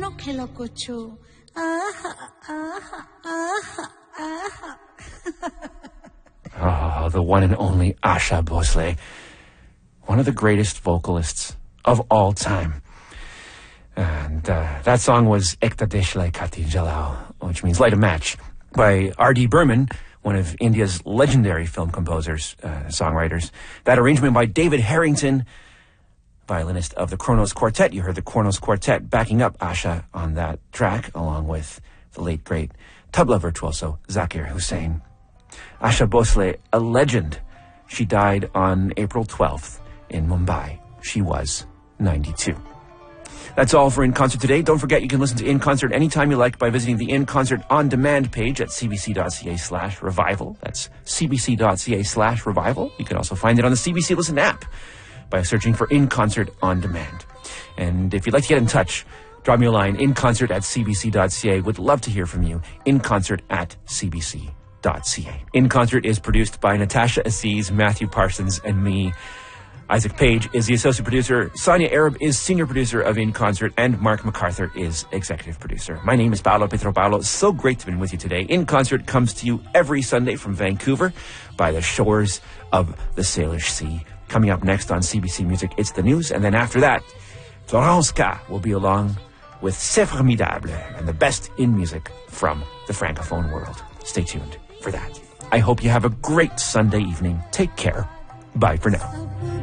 খেলা করছো আহা আহা আহা আহা Oh, the one and only Asha Bhosle, one of the greatest vocalists of all time. And that song was Ekta Deshle Kati Jalao, which means Light a Match, by R.D. Burman, one of India's legendary film composers, songwriters. That arrangement by David Harrington, violinist of the Kronos Quartet. You heard the Kronos Quartet backing up Asha on that track, along with the late, great tabla virtuoso Zakir Hussain. Asha Bhosle, a legend. She died on April 12th in Mumbai. She was 92. That's all for In Concert today. Don't forget you can listen to In Concert anytime you like by visiting the In Concert On Demand page at cbc.ca/revival. That's cbc.ca/revival. You can also find it on the CBC Listen app by searching for In Concert On Demand. And if you'd like to get in touch, drop me a line, inconcert@cbc.ca. Would love to hear from you. inconcert@cbc.ca. In Concert is produced by Natasha Aziz, Matthew Parsons, and me. Isaac Page is the associate producer. Sonia Arab is senior producer of In Concert, and Mark MacArthur is executive producer. My name is Paolo Petropaulo. So great to be with you today. In Concert comes to you every Sunday from Vancouver by the shores of the Salish Sea. Coming up next on CBC Music, it's the news, and then after that, Florence K will be along with C'est Formidable and the best in music from the Francophone world. Stay tuned for that. I hope you have a great Sunday evening. Take care. Bye for now.